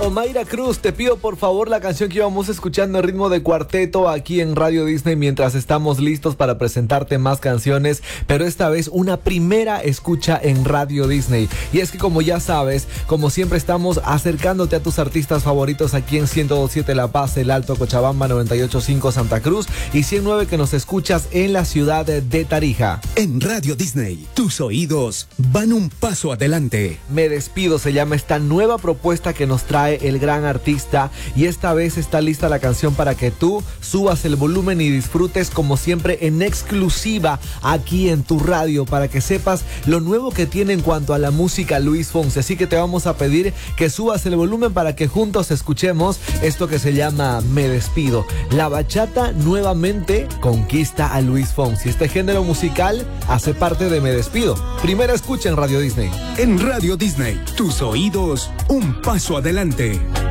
Omaira Cruz, te pido por favor la canción que íbamos escuchando en ritmo de cuarteto aquí en Radio Disney mientras estamos listos para presentarte más canciones, pero esta vez una primera escucha en Radio Disney. Y es que como ya sabes, como siempre estamos acercándote a tus artistas favoritos aquí en 102.7 La Paz, El Alto, Cochabamba, 98.5 Santa Cruz y 100.9 que nos escuchas en la ciudad de Tarija. En Radio Disney, tus oídos van un paso adelante. Me despido, se llama esta nueva propuesta que nos trae el gran artista y esta vez está lista la canción para que tú subas el volumen y disfrutes como siempre en exclusiva aquí en tu radio para que sepas lo nuevo que tiene en cuanto a la música Luis Fonsi. Así que te vamos a pedir que subas el volumen para que juntos escuchemos esto que se llama Me Despido. La bachata nuevamente conquista a Luis Fonsi. Este género musical hace parte de Me Despido. Primera escucha en Radio Disney. En Radio Disney, tus oídos un paso adelante.